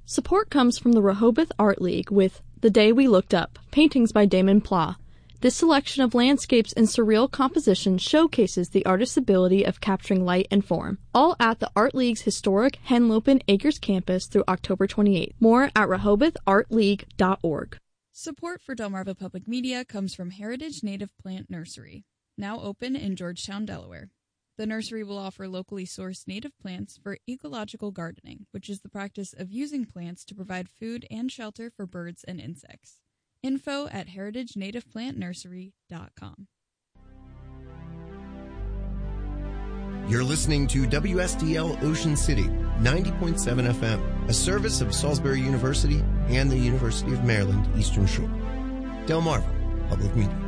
Support comes from the Rehoboth Art League with The Day We Looked Up, paintings by Damon Pla. This selection of landscapes and surreal composition showcases the artist's ability of capturing light and form. All at the Art League's historic Henlopen Acres campus through October 28th. More at RehobothArtLeague.org. Support for Delmarva Public Media comes from Heritage Native Plant Nursery, now open in Georgetown, Delaware. The nursery will offer locally sourced native plants for ecological gardening, which is the practice of using plants to provide food and shelter for birds and insects. Info at heritagenativeplantnursery.com. You're listening to WSDL Ocean City, 90.7 FM, a service of Salisbury University and the University of Maryland Eastern Shore. Delmarva Public Media.